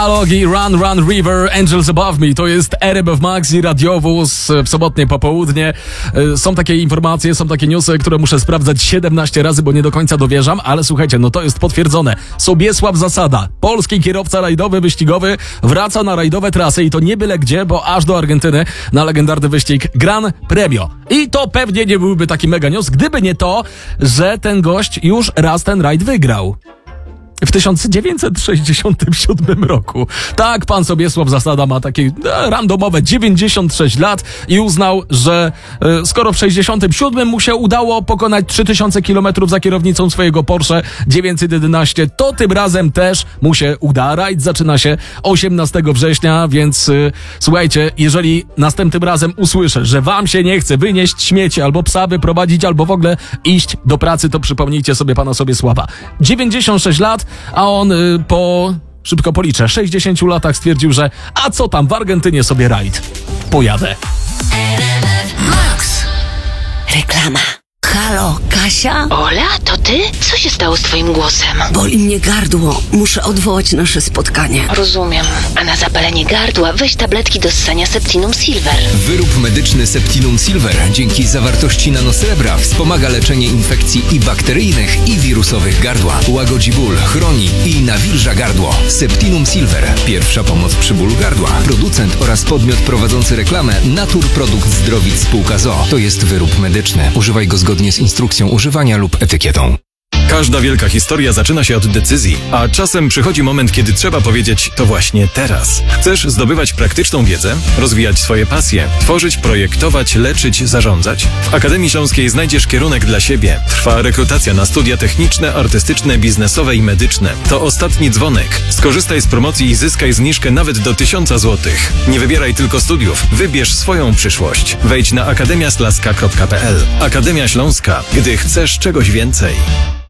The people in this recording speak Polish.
Alok Run Run River, Angels Above Me. To jest RMF Max i Radiowóz w sobotnie popołudnie. Są takie informacje, są takie newsy, które muszę sprawdzać 17 razy, bo nie do końca dowierzam, ale słuchajcie, no to jest potwierdzone. Sobiesław Zasada, polski kierowca rajdowy, wyścigowy, wraca na rajdowe trasy i to nie byle gdzie, bo aż do Argentyny na legendarny wyścig Gran Premio. I to pewnie nie byłby taki mega news, gdyby nie to, że ten gość już raz ten rajd wygrał. W 1967 roku. Tak, pan Sobiesław Zasada ma takie randomowe 96 lat i uznał, że skoro w 67 mu się udało pokonać 3000 km za kierownicą swojego Porsche 911, to tym razem też mu się uda. Rajd zaczyna się 18 września, więc słuchajcie, jeżeli następnym razem usłyszę, że wam się nie chce wynieść śmieci, albo psa wyprowadzić, albo w ogóle iść do pracy, to przypomnijcie sobie pana Sobiesława. 96 lat, a on szybko policzę, 60 latach stwierdził, że a co tam, w Argentynie sobie rajd pojadę. Max. Reklama. Halo, Kasia? Ola, to ty? Co się stało z twoim głosem? Boli mnie gardło. Muszę odwołać nasze spotkanie. Rozumiem. A na zapalenie gardła weź tabletki do ssania Septinum Silver. Wyrób medyczny Septinum Silver dzięki zawartości nanosrebra wspomaga leczenie infekcji i bakteryjnych, i wirusowych gardła. Łagodzi ból, chroni i nawilża gardło. Septinum Silver. Pierwsza pomoc przy bólu gardła. Producent oraz podmiot prowadzący reklamę Naturprodukt Zdrowic Spółka ZOO. To jest wyrób medyczny. Używaj go zgodnie z instrukcją używania lub etykietą. Każda wielka historia zaczyna się od decyzji, a czasem przychodzi moment, kiedy trzeba powiedzieć to właśnie teraz. Chcesz zdobywać praktyczną wiedzę, rozwijać swoje pasje, tworzyć, projektować, leczyć, zarządzać? W Akademii Śląskiej znajdziesz kierunek dla siebie. Trwa rekrutacja na studia techniczne, artystyczne, biznesowe i medyczne. To ostatni dzwonek. Skorzystaj z promocji i zyskaj zniżkę nawet do 1000 zł. Nie wybieraj tylko studiów, wybierz swoją przyszłość. Wejdź na akademiaslaska.pl. Akademia Śląska. Gdy chcesz czegoś więcej.